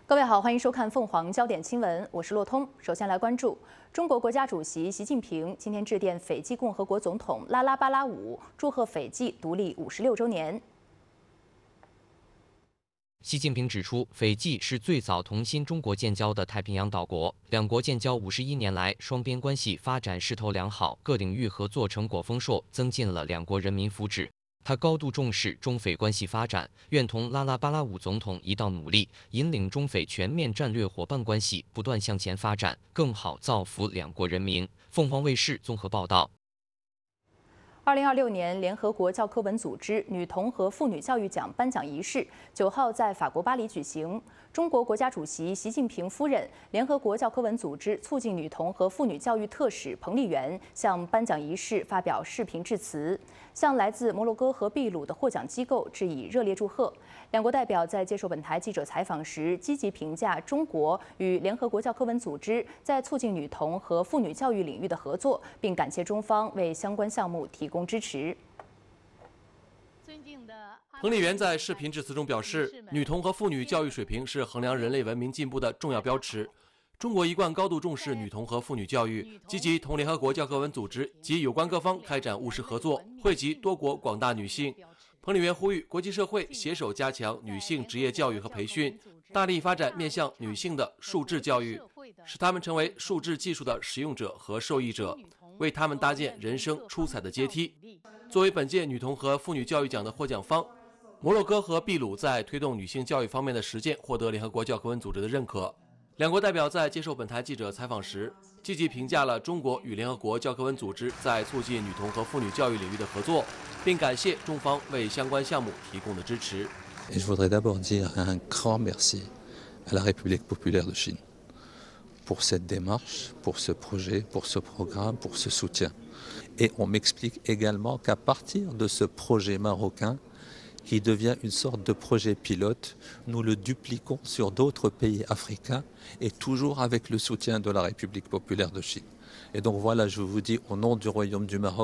各位好，欢迎收看凤凰焦点新闻，我是洛通。首先来关注中国国家主席习近平今天致电斐济共和国总统拉拉巴拉伍，祝贺斐济独立56周年。 习近平指出，斐济是最早同新中国建交的太平洋岛国，两国建交51年来，双边关系发展势头良好，各领域合作成果丰硕，增进了两国人民福祉。他高度重视中斐关系发展，愿同拉拉巴拉伍总统一道努力，引领中斐全面战略伙伴关系不断向前发展，更好造福两国人民。凤凰卫视综合报道。 2026年联合国教科文组织女童和妇女教育奖颁奖仪式9号在法国巴黎举行。中国国家主席习近平夫人、联合国教科文组织促进女童和妇女教育特使彭丽媛向颁奖仪式发表视频致辞，向来自摩洛哥和秘鲁的获奖机构致以热烈祝贺。两国代表在接受本台记者采访时，积极评价中国与联合国教科文组织在促进女童和妇女教育领域的合作，并感谢中方为相关项目提供支持。 彭丽媛在视频致辞中表示，女童和妇女教育水平是衡量人类文明进步的重要标尺。中国一贯高度重视女童和妇女教育，积极同联合国教科文组织及有关各方开展务实合作，惠及多国广大女性。彭丽媛呼吁国际社会携手加强女性职业教育和培训，大力发展面向女性的数智教育，使她们成为数智技术的使用者和受益者，为她们搭建人生出彩的阶梯。作为本届女童和妇女教育奖的获奖方，摩洛哥和秘鲁在推动女性教育方面的实践获得联合国教科文组织的认可。两国代表在接受本台记者采访时，积极评价了中国与联合国教科文组织在促进女童和妇女教育领域的合作，并感谢中方为相关项目提供的支持。 Je voudrais d'abord dire un grand merci à la République populaire de Chine pour cette démarche, pour ce projet, pour ce programme, pour ce soutien. Et on m'explique également qu'à partir de ce projet marocain, qui devient une sorte de projet pilote, nous le dupliquons sur d'autres pays africains et toujours avec le soutien de la République populaire de Chine. Et donc voilà, je vous dis au nom du Royaume du Maroc,